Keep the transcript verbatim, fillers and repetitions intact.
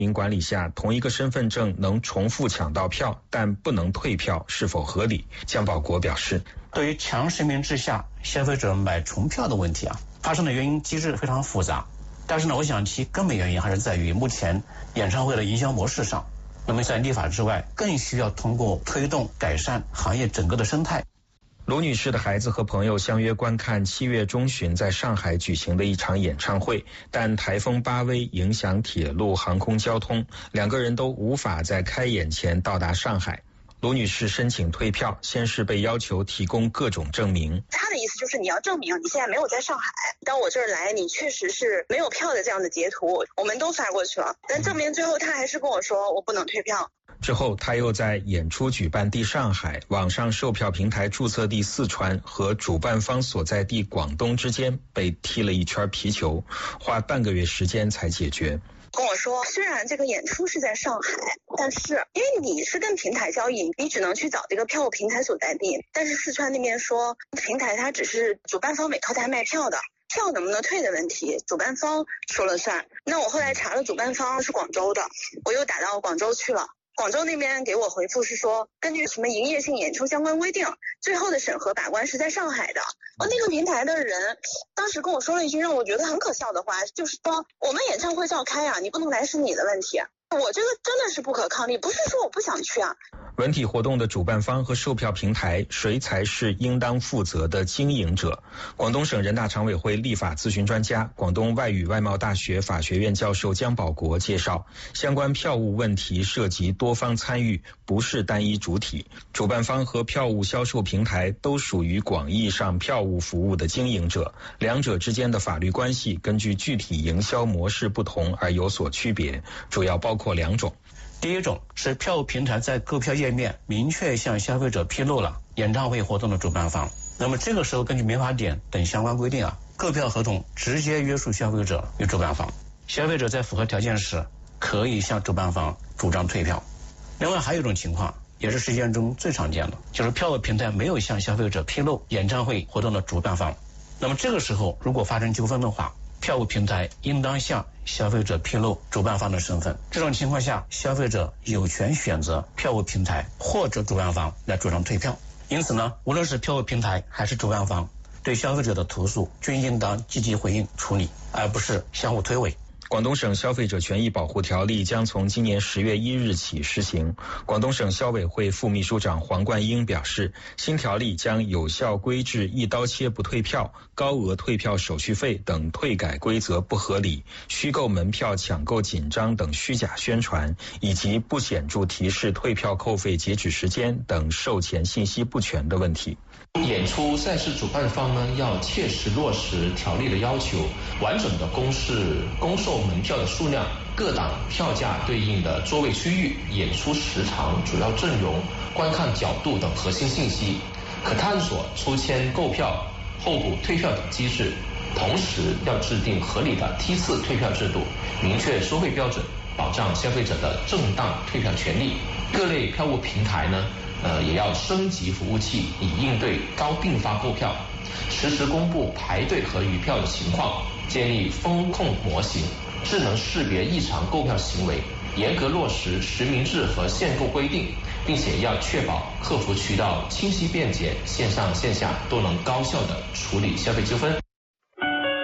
民管理下，同一个身份证能重复抢到票，但不能退票，是否合理？姜保国表示， 对于强实名制下消费者买重票的问题啊，发生的原因机制非常复杂。但是呢，我想其根本原因还是在于目前演唱会的营销模式上。那么在立法之外，更需要通过推动改善行业整个的生态。 卢女士的孩子和朋友相约观看七月中旬在上海举行的一场演唱会，但台风巴威影响铁路航空交通，两个人都无法在开演前到达上海。卢女士申请退票，先是被要求提供各种证明。 他的意思就是你要证明你现在没有在上海，到我这儿来你确实是没有票的这样的截图，我们都发过去了，但证明最后他还是跟我说我不能退票。 之后他又在演出举办地上海、网上售票平台注册地四川和主办方所在地广东之间被踢了一圈皮球，花半个月时间才解决。 跟我说，虽然这个演出是在上海，但是因为你是跟平台交易，你只能去找这个票务平台所在地，但是四川那边说平台它只是主办方委托他卖票的，票能不能退的问题主办方说了算。那我后来查了主办方是广州的，我又打到广州去了，广州那边给我回复是说，根据什么营业性演出相关规定，最后的审核把关是在上海的。哦，那个平台的人当时跟我说了一句让我觉得很可笑的话，就是说我们演唱会照开啊，你不能来是你的问题。我这个真的是不可抗力，不是说我不想去啊。 文体活动的主办方和售票平台，谁才是应当负责的经营者？广东省人大常委会立法咨询专家、广东外语外贸大学法学院教授姜保国介绍，相关票务问题涉及多方参与，不是单一主体。主办方和票务销售平台都属于广义上票务服务的经营者，两者之间的法律关系根据具体营销模式不同而有所区别，主要包括两种。 第一种是票务平台在购票页面明确向消费者披露了演唱会活动的主办方，那么这个时候根据民法典等相关规定啊，购票合同直接约束消费者与主办方，消费者在符合条件时可以向主办方主张退票。另外还有一种情况，也是实践中最常见的，就是票务平台没有向消费者披露演唱会活动的主办方，那么这个时候如果发生纠纷的话，票务平台应当向消费者披露主办方的身份。这种情况下，消费者有权选择票务平台或者主办方来主张退票。因此呢，无论是票务平台还是主办方，对消费者的投诉均应当积极回应处理，而不是相互推诿。 广东省消费者权益保护条例将从今年十月一日起施行。广东省消委会副秘书长黄冠英表示，新条例将有效规制一刀切不退票、高额退票手续费等退改规则不合理、虚构门票抢购紧张等虚假宣传，以及不显著提示退票扣费截止时间等售前信息不全的问题。 演出赛事主办方呢，要切实落实条例的要求，完整的公示公售门票的数量、各档票价对应的座位区域、演出时长、主要阵容、观看角度等核心信息，可探索抽签购票、候补退票等机制，同时要制定合理的梯次退票制度，明确收费标准，保障消费者的正当退票权利。各类票务平台呢，呃，也要升级服务器，以应对高并发购票，实时公布排队和余票的情况，建立风控模型，智能识别异常购票行为，严格落实实名制和限购规定，并且要确保客服渠道清晰便捷，线上线下都能高效地处理消费纠纷。